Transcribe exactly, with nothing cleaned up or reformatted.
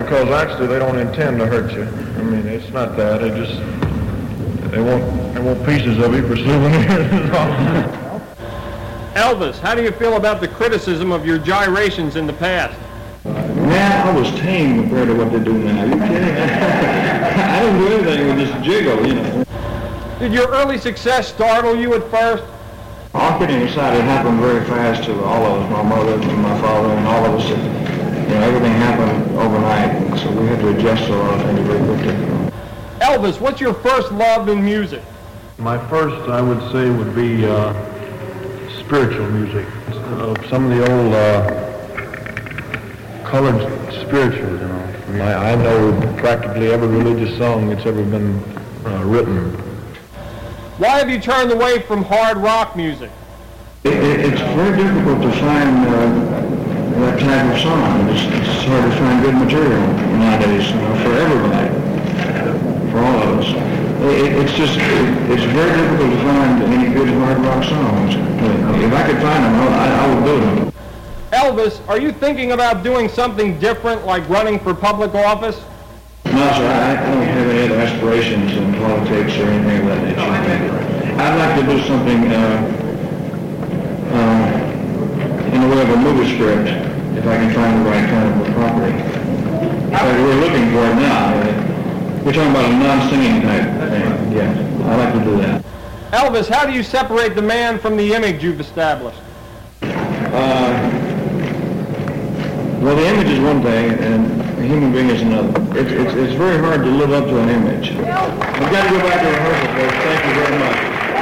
because actually they don't intend to hurt you. I mean, it's not that. They just, they want, they want pieces of you for souvenirs. Elvis, how do you feel about the criticism of your gyrations in the past? Man, I was tame compared to what they do now. Are you kidding? I didn't do anything with just jiggle, you know. Did your early success startle you at first? All kidding aside, it happened very fast to all of us, my mother and my father and all of us. You know, everything happened overnight, and so we had to adjust to a lot of things very quickly. Elvis, what's your first love in music? My first, I would say, would be uh, spiritual music. Uh, some of the old uh, colored spirituals, you know. I mean, I, I know practically every religious song that's ever been uh, written. Why have you turned away from hard rock music? It, it, it's very difficult to find uh, that type of song. It's, it's hard to find good material nowadays, you know, for everybody, for all of us. It, it's just, it, it's very difficult to find any good hard rock songs. If I could find them, I, I would do them. Elvis, are you thinking about doing something different, like running for public office? No, sir, I, I don't have any other aspirations in politics or anything of that nature. I'd like to do something uh, uh, in the way of a movie script, if I can find the right kind of a property. In fact, we're looking for it now. We're talking about a non-singing type thing. Yeah, I'd like to do that. Elvis, how do you separate the man from the image you've established? Uh, well, the image is one thing, and a human being is another. It's, it's, it's very hard to live up to an image. We've got to go back to rehearsal, folks. Thank you very much.